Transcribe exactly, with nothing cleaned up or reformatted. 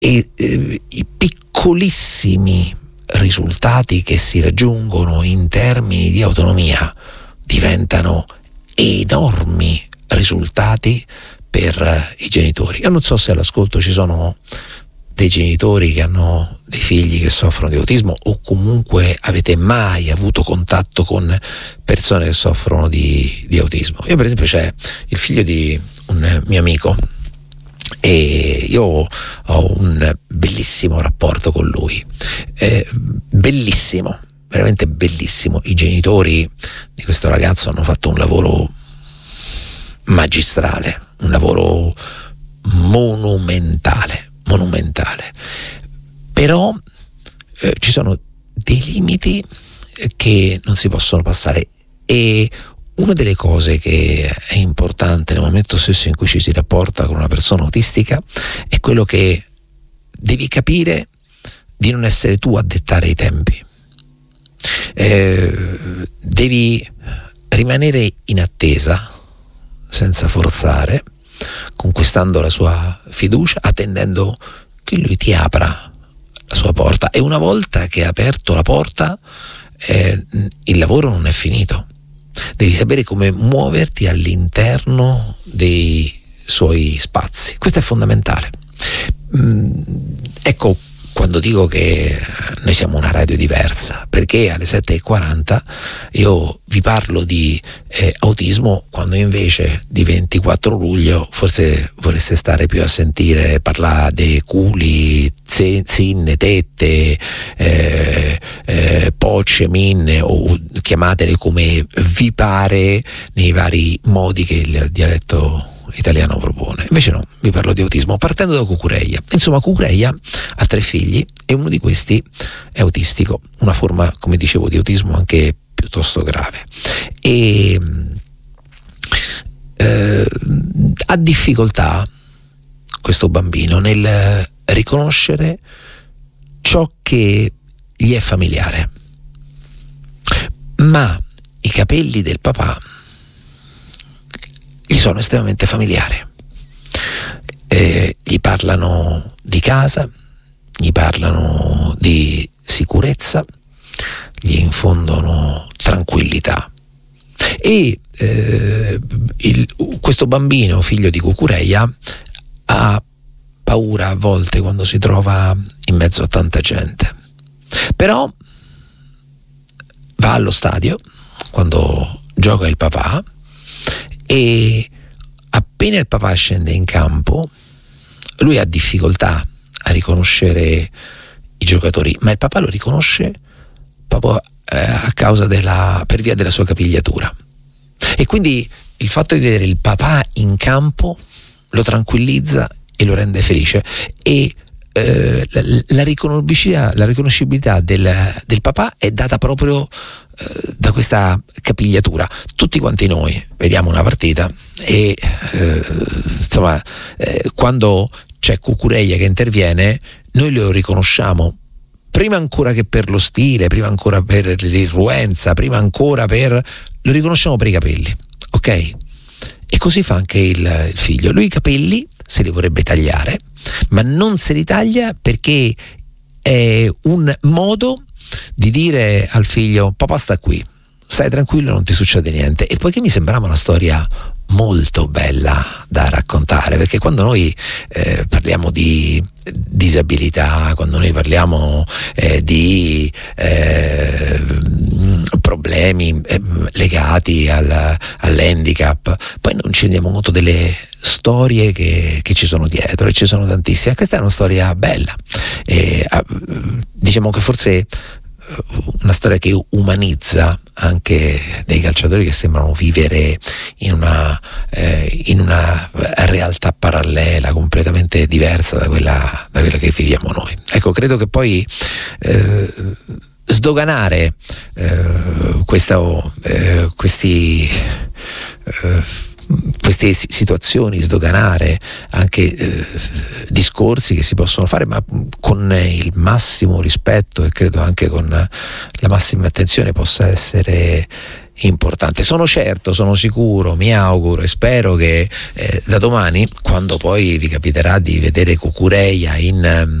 e eh, i piccolissimi risultati che si raggiungono in termini di autonomia diventano enormi risultati per eh, i genitori. Io non so se all'ascolto ci sono dei genitori che hanno dei figli che soffrono di autismo, o comunque avete mai avuto contatto con persone che soffrono di, di autismo. Io per esempio, c'è il figlio di un mio amico e io ho un bellissimo rapporto con lui, eh, bellissimo, veramente bellissimo. I genitori di questo ragazzo hanno fatto un lavoro magistrale, un lavoro monumentale monumentale però eh, ci sono dei limiti che non si possono passare, e una delle cose che è importante nel momento stesso in cui ci si rapporta con una persona autistica è quello che devi capire di non essere tu a dettare i tempi. Eh, devi rimanere in attesa senza forzare, conquistando la sua fiducia, attendendo che lui ti apra la sua porta, e una volta che ha aperto la porta eh, il lavoro non è finito. Devi sapere come muoverti all'interno dei suoi spazi. Questo è fondamentale. Mm, ecco quando dico che noi siamo una radio diversa, perché alle sette e quaranta io vi parlo di eh, autismo, quando invece di ventiquattro luglio forse vorreste stare più a sentire parlare dei culi, zinne, tette, eh, eh, pocce, minne, o chiamatele come vi pare nei vari modi che il dialetto italiano propone. Invece no, vi parlo di autismo partendo da Cucureia. Insomma, Cucureia ha tre figli e uno di questi è autistico, una forma, come dicevo, di autismo anche piuttosto grave, e eh, ha difficoltà questo bambino nel riconoscere ciò che gli è familiare, ma i capelli del papà gli sono estremamente familiari. Eh, gli parlano di casa, gli parlano di sicurezza, gli infondono tranquillità. E eh, il, questo bambino, figlio di Cucureia, ha paura a volte quando si trova in mezzo a tanta gente, però va allo stadio quando gioca il papà, e appena il papà scende in campo lui ha difficoltà a riconoscere i giocatori, ma il papà lo riconosce proprio eh, a causa della per via della sua capigliatura, e quindi il fatto di vedere il papà in campo lo tranquillizza e lo rende felice, e eh, la, la riconoscibilità, la riconoscibilità del, del papà è data proprio da questa capigliatura. Tutti quanti noi vediamo una partita e eh, insomma eh, quando c'è Cucureia che interviene noi lo riconosciamo, prima ancora che per lo stile, prima ancora per l'irruenza, prima ancora per lo riconosciamo per i capelli, ok? E così fa anche il, il figlio. Lui i capelli se li vorrebbe tagliare, ma non se li taglia perché è un modo di dire al figlio: papà sta qui, stai tranquillo, non ti succede niente. E poiché mi sembrava una storia molto bella da raccontare, perché quando noi eh, parliamo di disabilità, quando noi parliamo eh, di eh, problemi eh, legati al, all'handicap, poi non ci rendiamo conto delle storie che, che ci sono dietro, e ci sono tantissime. Questa è una storia bella, e, diciamo che forse una storia che umanizza anche dei calciatori che sembrano vivere in una, eh, in una realtà parallela completamente diversa da quella, da quella che viviamo noi. Ecco, credo che poi eh, sdoganare eh, questa, eh, questi eh, queste situazioni, sdoganare anche eh, discorsi che si possono fare, ma con il massimo rispetto, e credo anche con la massima attenzione, possa essere importante. Sono certo, sono sicuro, mi auguro e spero che eh, da domani, quando poi vi capiterà di vedere Cucureia in